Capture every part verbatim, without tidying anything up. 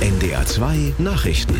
N D R zwei Nachrichten.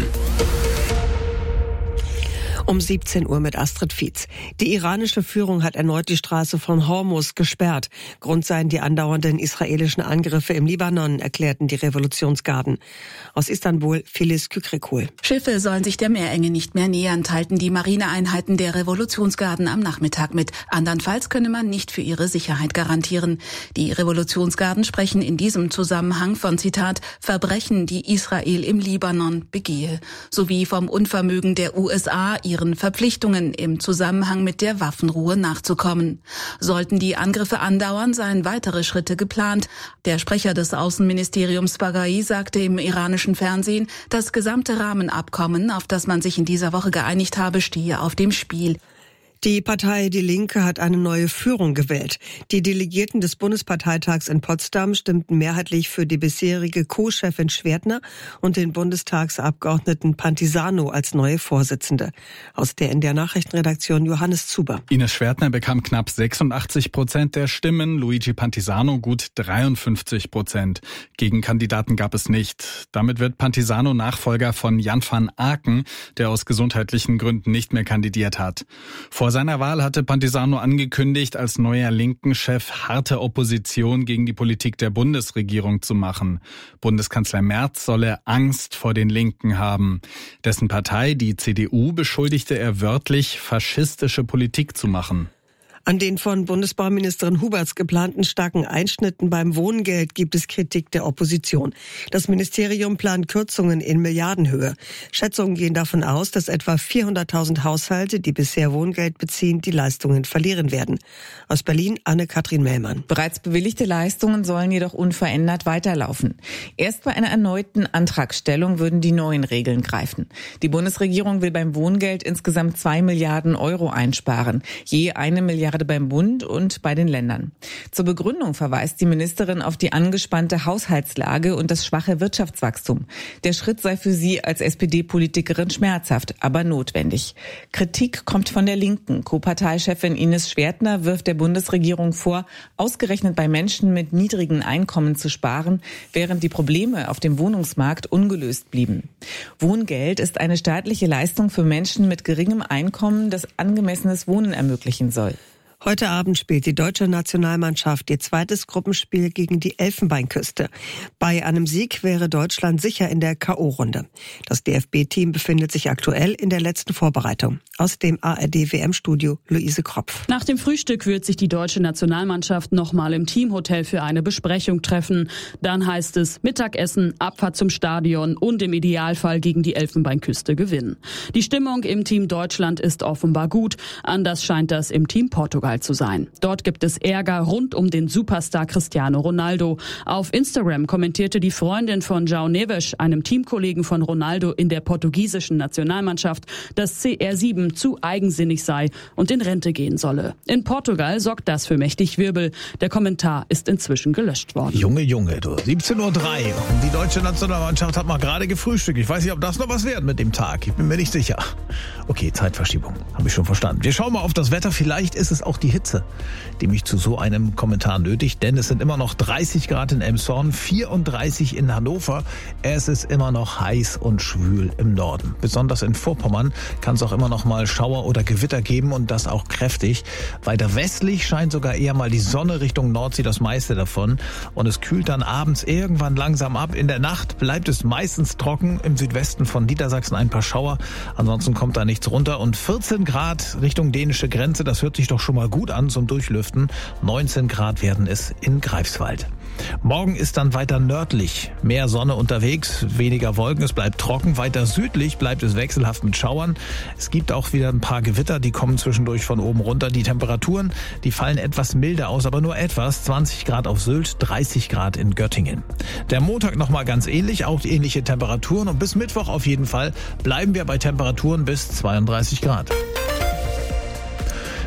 Um siebzehn Uhr mit Astrid Fietz. Die iranische Führung hat erneut die Straße von Hormuz gesperrt. Grund seien die andauernden israelischen Angriffe im Libanon, erklärten die Revolutionsgarden. Aus Istanbul, Filiz Kükrekul. Schiffe sollen sich der Meerenge nicht mehr nähern, teilten die Marineeinheiten der Revolutionsgarden am Nachmittag mit. Andernfalls könne man nicht für ihre Sicherheit garantieren. Die Revolutionsgarden sprechen in diesem Zusammenhang von, Zitat, Verbrechen, die Israel im Libanon begehe, sowie vom Unvermögen der U S A, ihren Verpflichtungen im Zusammenhang mit der Waffenruhe nachzukommen. Sollten die Angriffe andauern, seien weitere Schritte geplant. Der Sprecher des Außenministeriums Baghai sagte im iranischen Fernsehen, das gesamte Rahmenabkommen, auf das man sich in dieser Woche geeinigt habe, stehe auf dem Spiel. Die Partei Die Linke hat eine neue Führung gewählt. Die Delegierten des Bundesparteitags in Potsdam stimmten mehrheitlich für die bisherige Co-Chefin Schwertner und den Bundestagsabgeordneten Pantisano als neue Vorsitzende. Aus der N D R Nachrichtenredaktion Johannes Zuber. Ines Schwertner bekam knapp sechsundachtzig Prozent der Stimmen, Luigi Pantisano gut dreiundfünfzig Prozent. Gegenkandidaten gab es nicht. Damit wird Pantisano Nachfolger von Jan van Aken, der aus gesundheitlichen Gründen nicht mehr kandidiert hat. Vor seiner Wahl hatte Pantisano angekündigt, als neuer Linken-Chef harte Opposition gegen die Politik der Bundesregierung zu machen. Bundeskanzler Merz solle Angst vor den Linken haben. Dessen Partei, die C D U, beschuldigte er wörtlich, faschistische Politik zu machen. An den von Bundesbauministerin Huberts geplanten starken Einschnitten beim Wohngeld gibt es Kritik der Opposition. Das Ministerium plant Kürzungen in Milliardenhöhe. Schätzungen gehen davon aus, dass etwa vierhunderttausend Haushalte, die bisher Wohngeld beziehen, die Leistungen verlieren werden. Aus Berlin, Anne-Kathrin Mellmann. Bereits bewilligte Leistungen sollen jedoch unverändert weiterlaufen. Erst bei einer erneuten Antragstellung würden die neuen Regeln greifen. Die Bundesregierung will beim Wohngeld insgesamt zwei Milliarden Euro einsparen. Je eine Milliarde beim Bund und bei den Ländern. Zur Begründung verweist die Ministerin auf die angespannte Haushaltslage und das schwache Wirtschaftswachstum. Der Schritt sei für sie als S P D-Politikerin schmerzhaft, aber notwendig. Kritik kommt von der Linken. Co-Parteichefin Ines Schwertner wirft der Bundesregierung vor, ausgerechnet bei Menschen mit niedrigen Einkommen zu sparen, während die Probleme auf dem Wohnungsmarkt ungelöst blieben. Wohngeld ist eine staatliche Leistung für Menschen mit geringem Einkommen, das angemessenes Wohnen ermöglichen soll. Heute Abend spielt die deutsche Nationalmannschaft ihr zweites Gruppenspiel gegen die Elfenbeinküste. Bei einem Sieg wäre Deutschland sicher in der K O-Runde. Das D F B-Team befindet sich aktuell in der letzten Vorbereitung. Aus dem A R D-W M-Studio Luise Kropf. Nach dem Frühstück wird sich die deutsche Nationalmannschaft nochmal im Teamhotel für eine Besprechung treffen. Dann heißt es Mittagessen, Abfahrt zum Stadion und im Idealfall gegen die Elfenbeinküste gewinnen. Die Stimmung im Team Deutschland ist offenbar gut. Anders scheint das im Team Portugal zu sein. Dort gibt es Ärger rund um den Superstar Cristiano Ronaldo. Auf Instagram kommentierte die Freundin von João Neves, einem Teamkollegen von Ronaldo in der portugiesischen Nationalmannschaft, dass C R sieben zu eigensinnig sei und in Rente gehen solle. In Portugal sorgt das für mächtig Wirbel. Der Kommentar ist inzwischen gelöscht worden. Junge, Junge, du. siebzehn Uhr drei und die deutsche Nationalmannschaft hat mal gerade gefrühstückt. Ich weiß nicht, ob das noch was wird mit dem Tag. Ich bin mir nicht sicher. Okay, Zeitverschiebung. Habe ich schon verstanden. Wir schauen mal auf das Wetter. Vielleicht ist es auch die Hitze, die mich zu so einem Kommentar nötigt, denn es sind immer noch dreißig Grad in Elmshorn, vierunddreißig in Hannover. Es ist immer noch heiß und schwül im Norden. Besonders in Vorpommern kann es auch immer noch mal Schauer oder Gewitter geben und das auch kräftig. Weiter westlich scheint sogar eher mal die Sonne Richtung Nordsee, das meiste davon. Und es kühlt dann abends irgendwann langsam ab. In der Nacht bleibt es meistens trocken. Im Südwesten von Niedersachsen ein paar Schauer. Ansonsten kommt da nichts runter. Und vierzehn Grad Richtung dänische Grenze, das hört sich doch schon mal gut an zum Durchlüften. neunzehn Grad werden es in Greifswald. Morgen ist dann weiter nördlich mehr Sonne unterwegs, weniger Wolken, es bleibt trocken. Weiter südlich bleibt es wechselhaft mit Schauern. Es gibt auch wieder ein paar Gewitter, die kommen zwischendurch von oben runter. Die Temperaturen, die fallen etwas milder aus, aber nur etwas. zwanzig Grad auf Sylt, dreißig Grad in Göttingen. Der Montag nochmal ganz ähnlich, auch ähnliche Temperaturen. Und bis Mittwoch auf jeden Fall bleiben wir bei Temperaturen bis zweiunddreißig Grad.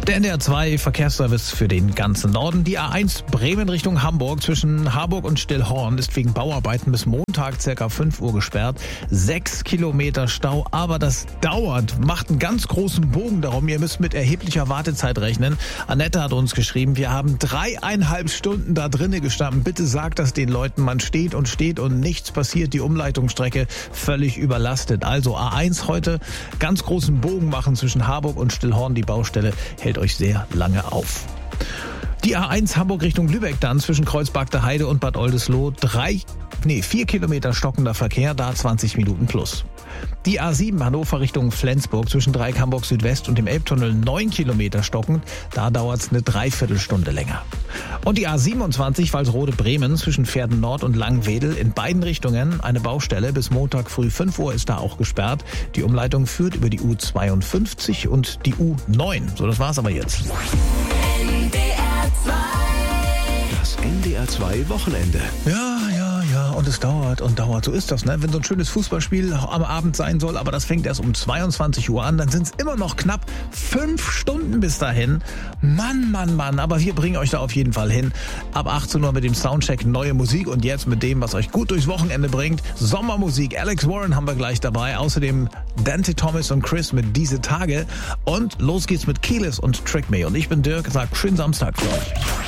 Der N D R zwei Verkehrsservice für den ganzen Norden. Die A eins Bremen Richtung Hamburg zwischen Harburg und Stillhorn ist wegen Bauarbeiten bis Montag circa fünf Uhr gesperrt. Sechs Kilometer Stau, aber das dauert. Macht einen ganz großen Bogen darum. Ihr müsst mit erheblicher Wartezeit rechnen. Annette hat uns geschrieben, wir haben dreieinhalb Stunden da drinnen gestanden. Bitte sagt das den Leuten. Man steht und steht und nichts passiert. Die Umleitungsstrecke völlig überlastet. Also A eins heute ganz großen Bogen machen zwischen Harburg und Stillhorn. Die Baustelle hält euch sehr lange auf. Die A eins Hamburg Richtung Lübeck dann zwischen Kreuzberg Heide und Bad Oldesloe. Drei, nee, vier Kilometer stockender Verkehr, da zwanzig Minuten plus. Die A sieben Hannover Richtung Flensburg zwischen Dreieck Hamburg Südwest und dem Elbtunnel neun Kilometer stockend. Da dauert es eine Dreiviertelstunde länger. Und die A siebenundzwanzig Walsrode Bremen zwischen Pferden Nord und Langwedel in beiden Richtungen eine Baustelle. Bis Montag früh fünf Uhr ist da auch gesperrt. Die Umleitung führt über die U zweiundfünfzig und die U neun. So, das war's aber jetzt. Das N D R zwei Wochenende. Ja, ja, ja, und es dauert und dauert. So ist das, ne? Wenn so ein schönes Fußballspiel am Abend sein soll, aber das fängt erst um zweiundzwanzig Uhr an, dann sind es immer noch knapp fünf Stunden bis dahin. Mann, Mann, Mann, aber wir bringen euch da auf jeden Fall hin. Ab achtzehn Uhr mit dem Soundcheck neue Musik und jetzt mit dem, was euch gut durchs Wochenende bringt. Sommermusik. Alex Warren haben wir gleich dabei. Außerdem Dante Thomas und Chris mit Diese Tage. Und los geht's mit Keyless und Trick Me. Und ich bin Dirk, sagt schönen Samstag für euch.